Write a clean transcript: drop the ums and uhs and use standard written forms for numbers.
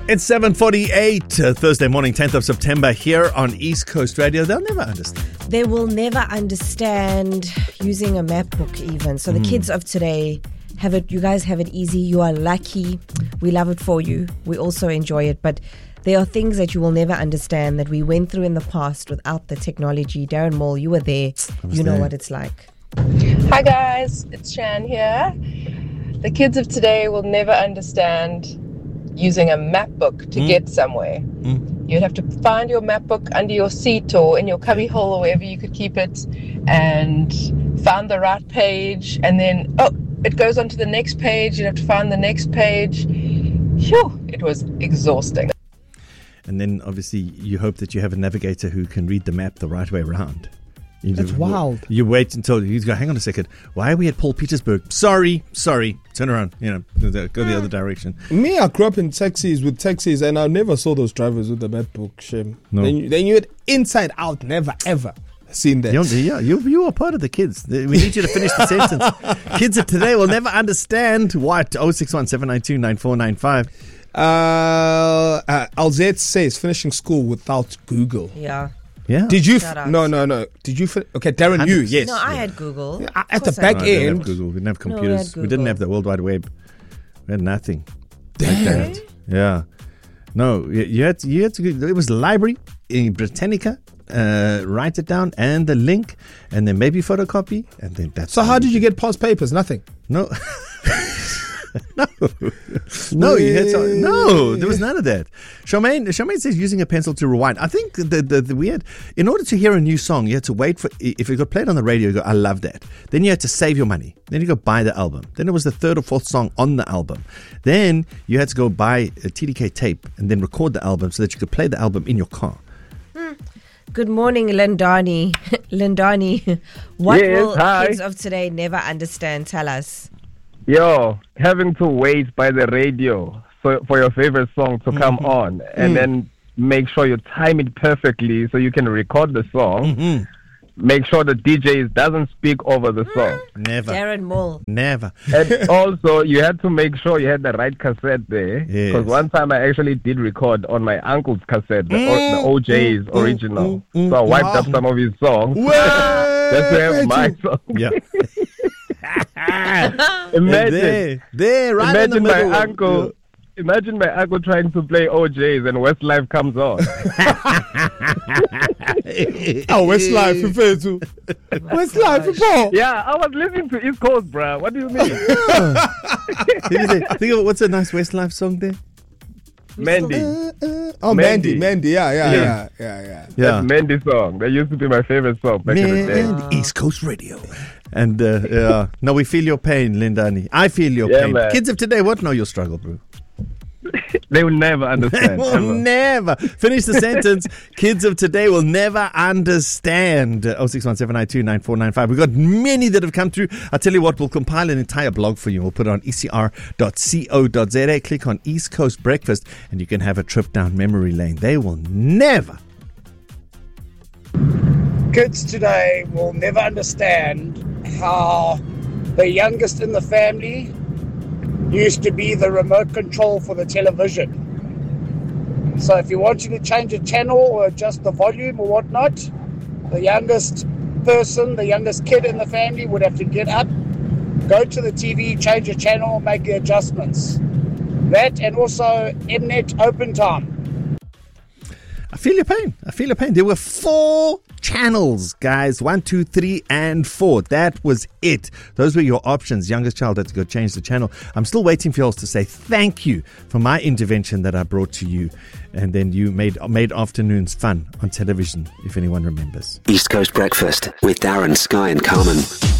It's 7:48, Thursday morning, 10th of September, here on East Coast Radio. They'll never understand. They will never understand using a map book even. So the kids of today have it. You guys have it easy. You are lucky. We love it for you. We also enjoy it. But there are things that you will never understand that we went through in the past without the technology. Darren Moll, you were there. You know what it's like. Hi guys, it's Shan here. The kids of today will never understand using a map book to get somewhere. You'd have to find your map book under your seat or in your cubby hole or wherever you could keep it, and find the right page, and then it goes on to the next page. You'd have to find the next page. Phew, it was exhausting. And then obviously you hope that you have a navigator who can read the map the right way around. That's wild. You wait until you go, hang on a second. Why are we at Paul Petersburg? Sorry. Turn around. Go the other direction. Me, I grew up in taxis with taxis, and I never saw those drivers with the map book. Shame. No. They knew it inside out. Never ever seen that. You are part of the kids. We need you to finish the sentence. Kids of today will never understand what. 061 792 9495. Alzette says finishing school without Google. Yeah. Yeah. Did you? Shout out. No. Did you? Okay, Darren, you yes. No, I had Google. At the back No, we didn't have end. Google. We didn't have No, we computers. had We didn't Google. have the World Wide Web. We had nothing. Damn. Like that. Yeah. No, you had to. It was the library in Britannica. Write it down and the link, and then maybe photocopy, and then that's. So how did you get past papers? Nothing. No. No, you had to, no, there was none of that. Charmaine says using a pencil to rewind. I think the weird, in order to hear a new song, you had to wait for, if it got played on the radio, you go, I love that. Then you had to save your money. Then you go buy the album. Then it was the third or fourth song on the album. Then you had to go buy a TDK tape and then record the album so that you could play the album in your car. Good morning, Lindani. Lindani, what Yes, will hi. kids of today never understand? Tell us. Yo, having to wait by the radio for your favorite song to come on, and then make sure you time it perfectly so you can record the song. Make sure the DJ doesn't speak over the song. Never. Darren Moll. Never. And also, you had to make sure you had the right cassette there. Yes. Because one time I actually did record on my uncle's cassette, the OJ's original. So I wiped up some of his songs. Just to have my song. Yeah. Imagine. There, right in the Imagine middle. my uncle. Imagine my uncle trying to play OJ's and Westlife comes on. Westlife, Fefetu. Westlife, Paul. Yeah, I was listening to East Coast, bruh. What do you mean? Think of what's a nice Westlife song there? Mandy. Mandy. Yeah. That's Mandy song. That used to be my favorite song back in the day. East Coast Radio. And no, we feel your pain, Lindani. I feel your pain. Man. Kids of today won't know your struggle, bro. They will never They understand. will ever. never. Finish the sentence. Kids of today will never understand. 06179299495. We've got many that have come through. I'll tell you what, we'll compile an entire blog for you. We'll put it on ecr.co.za. Click on East Coast Breakfast and you can have a trip down memory lane. They will never. Kids today will never understand how the youngest in the family used to be the remote control for the television. So if you wanted to change a channel or adjust the volume or whatnot, the youngest person, the youngest kid in the family would have to get up, go to the TV, change a channel, make the adjustments. That and also Mnet open time. I feel your pain. There were 4 channels, guys. 1, 2, 3, and 4. That was it. Those were your options. Youngest child had to go change the channel. I'm still waiting for you all to say thank you for my intervention that I brought to you. And then you made afternoons fun on television, if anyone remembers. East Coast Breakfast with Darren, Sky and Carmen.